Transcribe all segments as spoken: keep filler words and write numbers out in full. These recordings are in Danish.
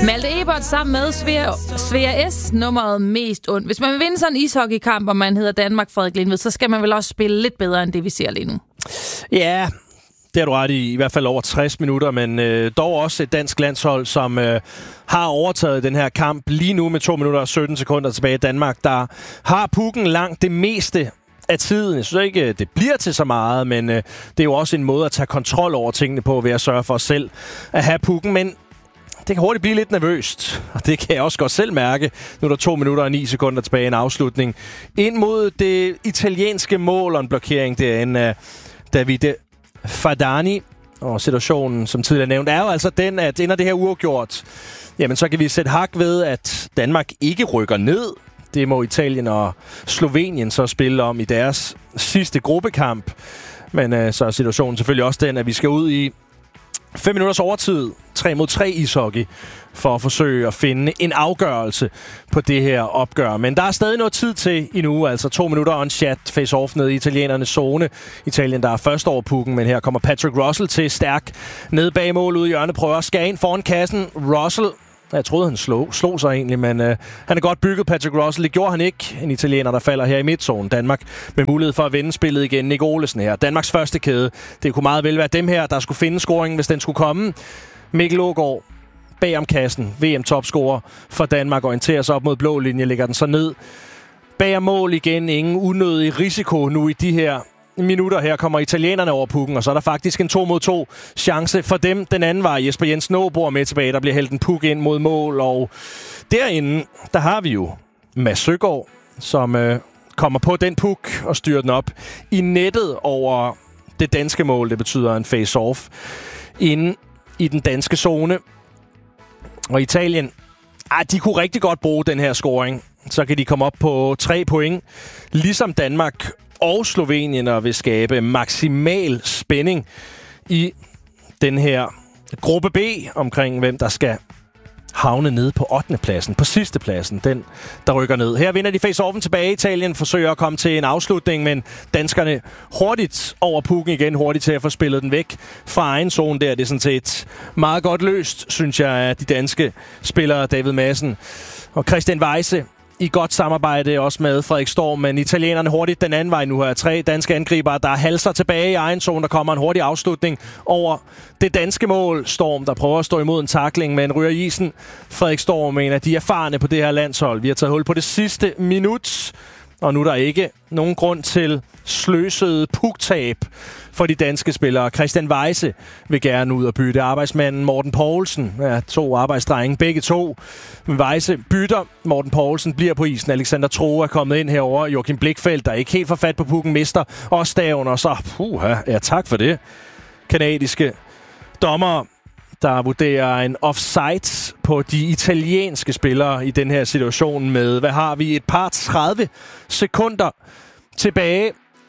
Malte Ebert sammen med Svea, Svea S, nummeret Mest ondt. Hvis man vil vinde sådan en ishockeykamp, og man hedder Danmark Frederik Lindved, så skal man vel også spille lidt bedre, end det vi ser lige nu. Ja, det har du ret i, i hvert fald over tres minutter, men øh, dog også et dansk landshold, som øh, har overtaget den her kamp lige nu med to minutter og sytten sekunder tilbage i Danmark, der har pukken langt det meste af tiden. Jeg synes ikke, det bliver til så meget, men øh, det er jo også en måde at tage kontrol over tingene på, ved at sørge for os selv at have pukken, men det kan hurtigt blive lidt nervøst, og det kan jeg også godt selv mærke. Nu er der to minutter og ni sekunder tilbage i en afslutning. Ind mod det italienske mål og en blokering derinde af Davide Fardani. Og situationen, som tidligere nævnt, er jo altså den, at ender det her uafgjort, jamen så kan vi sætte hak ved, at Danmark ikke rykker ned. Det må Italien og Slovenien så spille om i deres sidste gruppekamp. Men øh, så er situationen selvfølgelig også den, at vi skal ud i fem minutters overtid, tre mod tre ishockey, for at forsøge at finde en afgørelse på det her opgør. Men der er stadig noget tid til endnu, altså to minutter og en chat face-off ned i italienernes zone. Italien, der er først over pukken, men her kommer Patrick Russell til stærk ned bag mål ude i hjørnet, prøver at skære ind foran kassen. Russell, jeg troede, han slog, slog sig egentlig, men øh, han er godt bygget, Patrick Russell. Det gjorde han ikke. En italiener, der falder her i midtzonen. Danmark med mulighed for at vende spillet igen. Nick Olesen her. Danmarks første kæde. Det kunne meget vel være dem her, der skulle finde scoringen, hvis den skulle komme. Mikkel Aagaard bag om kassen. V M-topscorer for Danmark. Orienterer sig op mod blå linje. Lægger den så ned. Bag om mål igen. Ingen unødig risiko nu i de her minutter. Her kommer italienerne over pukken, og så er der faktisk en to mod to chance for dem. Den anden var Jesper Jensen Aagaard med tilbage. Der bliver hældt en puk ind mod mål, og derinde, der har vi jo Mads Søgaard, som øh, kommer på den puk og styrer den op i nettet over det danske mål. Det betyder en face-off inde i den danske zone. Og Italien, ah, de kunne rigtig godt bruge den her scoring. Så kan de komme op på tre point, ligesom Danmark og Slovenien, og vil skabe maksimal spænding i den her gruppe B omkring, hvem der skal havne nede på ottende pladsen, på sidste pladsen, den der rykker ned. Her vinder de face-offen tilbage. Italien forsøger at komme til en afslutning, men danskerne hurtigt over pukken igen, hurtigt til at få spillet den væk fra egen zone der. Det er sådan set meget godt løst, synes jeg, af de danske spillere, David Madsen og Christian Weise, i godt samarbejde også med Frederik Storm, men italienerne hurtigt den anden vej nu her. Tre danske angribere, der halser tilbage i egen zone. Der kommer en hurtig afslutning over det danske mål. Storm, der prøver at stå imod en tackling, men ryger i isen. Frederik Storm, en af de erfarne på det her landshold. Vi har taget hul på det sidste minut, og nu er der ikke nogen grund til sløset puktab for de danske spillere. Christian Weise vil gerne ud og bytte. Arbejdsmanden Morten Poulsen, ja, to arbejdsdrenge, begge to. Weise bytter. Morten Poulsen bliver på isen. Alexander Troe er kommet ind herover. Joachim Blichfeldt, der ikke helt får fat på pukken, mister også staven. Og så, puha, ja, tak for det. Kanadiske dommer, der vurderer en offside på de italienske spillere i den her situation med, hvad har vi, et par tredive sekunder tilbage.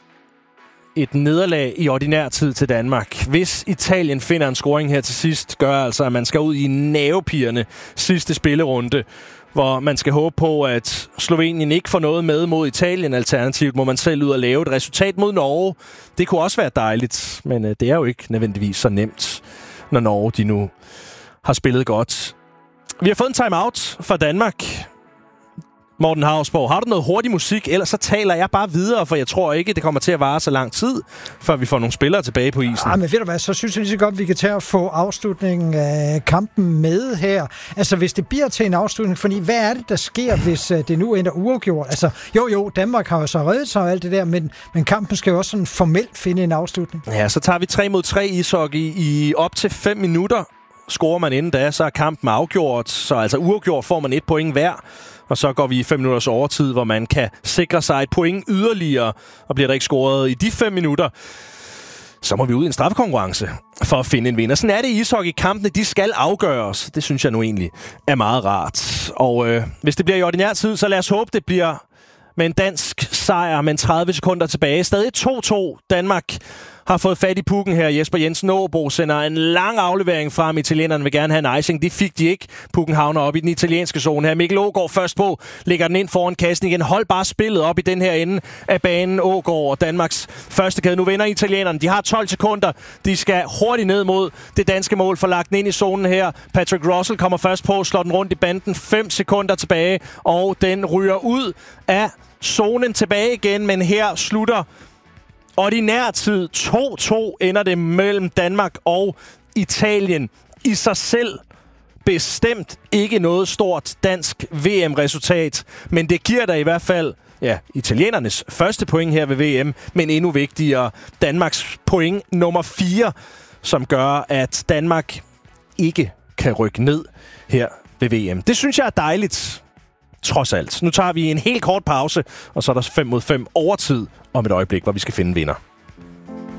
Et nederlag i ordinær tid til Danmark. Hvis Italien finder en scoring her til sidst, gør altså, at man skal ud i nervepirrende sidste spillerunde, hvor man skal håbe på, at Slovenien ikke får noget med mod Italien. Alternativt må man selv ud og lave et resultat mod Norge. Det kunne også være dejligt, men øh, det er jo ikke nødvendigvis så nemt, når Norge de nu har spillet godt. Vi har fået en timeout fra Danmark. Morten Hausborg, har du noget hurtig musik? Ellers så taler jeg bare videre, for jeg tror ikke, det kommer til at vare så lang tid, før vi får nogle spillere tilbage på isen. Ja, men ved du hvad, så synes jeg lige så godt, vi kan tage og få afslutningen af kampen med her. Altså, hvis det bliver til en afslutning, fordi hvad er det, der sker, hvis uh, det nu ender uafgjort? Altså, jo jo, Danmark har jo så reddet sig og alt det der, men, men kampen skal jo også sådan formelt finde en afslutning. Ja, så tager vi tre mod tre ishockey i op til fem minutter. Scorer man inden da, så er kampen afgjort, så altså uafgjort får man et point hver. Og så går vi i fem minutters overtid, hvor man kan sikre sig et point yderligere. Og bliver der ikke scoret i de fem minutter, så må vi ud i en straffekonkurrence for at finde en vinder. Sådan er det i ishockey. Kampene, de skal afgøres. Det synes jeg nu egentlig er meget rart. Og øh, hvis det bliver i ordinær tid, så lad os håbe, det bliver med en dansk sejr med tredive sekunder tilbage. Stadig to to. Danmark har fået fat i pukken her. Jesper Jensen Aabo sender en lang aflevering frem. Italienerne vil gerne have en icing. Det fik de ikke. Pukken havner op i den italienske zone her. Mikkel Aagaard først på. Lægger den ind foran kassen igen. Hold bare spillet op i den her ende af banen. Aagaard og Danmarks første kæde. Nu vinder italienerne. De har tolv sekunder. De skal hurtigt ned mod det danske mål. For lagt den ind i zonen her. Patrick Russell kommer først på. Slår den rundt i banden. fem sekunder tilbage. Og den ryger ud af zonen tilbage igen. Men her slutter ordinær tid. to to ender det mellem Danmark og Italien. I sig selv bestemt ikke noget stort dansk V M-resultat. Men det giver der i hvert fald ja, italienernes første point her ved V M. Men endnu vigtigere Danmarks point nummer fire, som gør, at Danmark ikke kan rykke ned her ved V M. Det synes jeg er dejligt. Trods alt. Nu tager vi en helt kort pause, og så er der fem mod fem overtid om et øjeblik, hvor vi skal finde vinder.